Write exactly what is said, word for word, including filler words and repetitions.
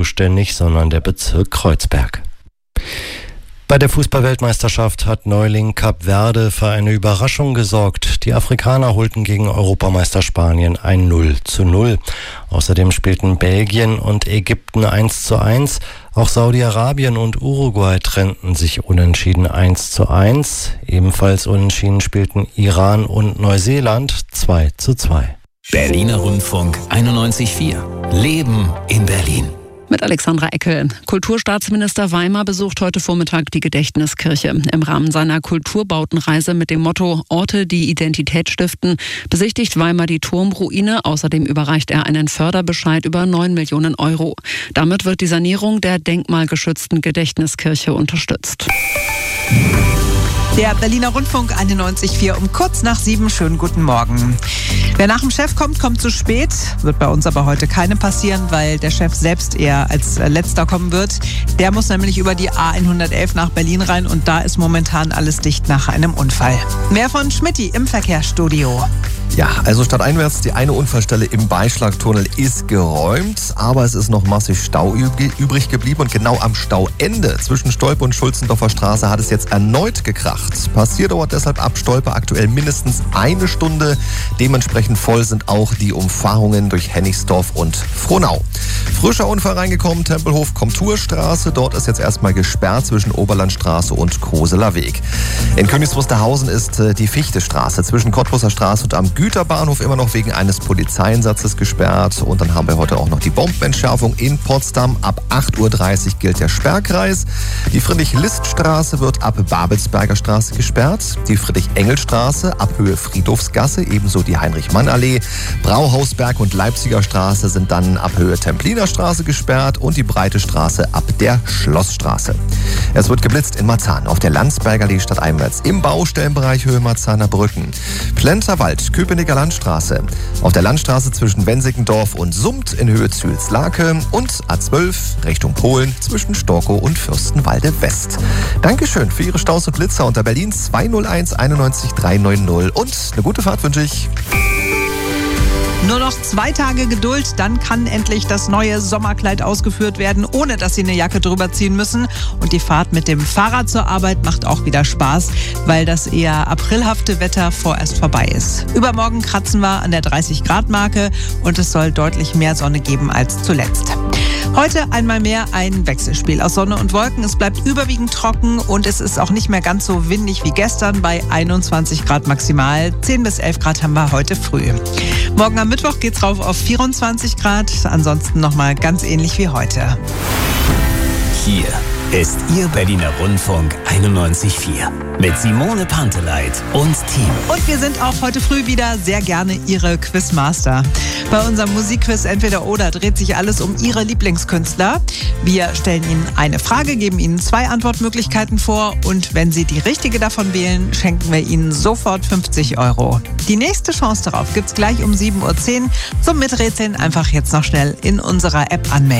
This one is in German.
zuständig, sondern der Bezirk Kreuzberg. Bei der Fußball-Weltmeisterschaft hat Neuling Kap Verde für eine Überraschung gesorgt. Die Afrikaner holten gegen Europameister Spanien ein null zu null. Außerdem spielten Belgien und Ägypten eins zu eins. Auch Saudi-Arabien und Uruguay trennten sich unentschieden eins zu eins. Ebenfalls unentschieden spielten Iran und Neuseeland zwei zu zwei. Berliner Rundfunk einundneunzig Komma vier. Leben in Berlin. Mit Alexandra Eckel. Kulturstaatsminister Weimar besucht heute Vormittag die Gedächtniskirche. Im Rahmen seiner Kulturbautenreise mit dem Motto Orte, die Identität stiften, besichtigt Weimar die Turmruine. Außerdem überreicht er einen Förderbescheid über neun Millionen Euro. Damit wird die Sanierung der denkmalgeschützten Gedächtniskirche unterstützt. Der Berliner Rundfunk einundneunzig Komma vier um kurz nach sieben. Schönen guten Morgen. Wer nach dem Chef kommt, kommt zu spät. Wird bei uns aber heute keine passieren, weil der Chef selbst eher als letzter kommen wird. Der muss nämlich über die A hundertelf nach Berlin rein und da ist momentan alles dicht nach einem Unfall. Mehr von Schmitty im Verkehrsstudio. Ja, also stadteinwärts, die eine Unfallstelle im Beischlagtunnel ist geräumt, aber es ist noch massig Stau übrig geblieben und genau am Stauende zwischen Stolpe und Schulzendorfer Straße hat es jetzt erneut gekracht. Passiert dauert deshalb ab Stolpe aktuell mindestens eine Stunde. Dementsprechend voll sind auch die Umfahrungen durch Hennigsdorf und Frohnau. Frischer Unfall reingekommen, Tempelhof Komturstraße. Dort ist jetzt erstmal gesperrt zwischen Oberlandstraße und Koseler Weg. In Königs Wusterhausen ist die Fichtestraße zwischen Cottbusser Straße und am Güterbahnhof immer noch wegen eines Polizeieinsatzes gesperrt. Und dann haben wir heute auch noch die Bombenentschärfung in Potsdam. Ab acht Uhr dreißig gilt der Sperrkreis. Die Friedrich-List-Straße wird ab Babelsberger Straße gesperrt. Die Friedrich-Engel-Straße ab Höhe Friedhofsgasse, ebenso die Heinrich-Mann-Allee. Brauhausberg und Leipziger Straße sind dann ab Höhe Templiner Straße gesperrt und die Breite Straße ab der Schlossstraße. Es wird geblitzt in Marzahn auf der Landsberger Allee stadteinwärts im Baustellenbereich Höhe Marzahner Brücken. Plenterwald, Köpenicker Landstraße. Auf der Landstraße zwischen Wensickendorf und Summt in Höhe Züls-Lake und A zwölf Richtung Polen zwischen Storkow und Fürstenwalde West. Dankeschön für Ihre Staus und Blitzer unter Berlin zwei null eins einundneunzig dreihundertneunzig und eine gute Fahrt wünsche ich. Nur noch zwei Tage Geduld, dann kann endlich das neue Sommerkleid ausgeführt werden, ohne dass Sie eine Jacke drüber ziehen müssen. Und die Fahrt mit dem Fahrrad zur Arbeit macht auch wieder Spaß, weil das eher aprilhafte Wetter vorerst vorbei ist. Übermorgen kratzen wir an der dreißig Grad Marke und es soll deutlich mehr Sonne geben als zuletzt. Heute einmal mehr ein Wechselspiel aus Sonne und Wolken. Es bleibt überwiegend trocken und es ist auch nicht mehr ganz so windig wie gestern bei einundzwanzig Grad maximal. zehn bis elf Grad haben wir heute früh. Morgen am Mittwoch geht's rauf auf vierundzwanzig Grad. Ansonsten nochmal ganz ähnlich wie heute. Hier ist Ihr Berliner Rundfunk einundneunzig Komma vier mit Simone Panteleit und Team. Und wir sind auch heute früh wieder sehr gerne Ihre Quizmaster. Bei unserem Musikquiz Entweder-Oder dreht sich alles um Ihre Lieblingskünstler. Wir stellen Ihnen eine Frage, geben Ihnen zwei Antwortmöglichkeiten vor und wenn Sie die richtige davon wählen, schenken wir Ihnen sofort fünfzig Euro. Die nächste Chance darauf gibt's gleich um sieben Uhr zehn. Zum Miträtseln einfach jetzt noch schnell in unserer App anmelden.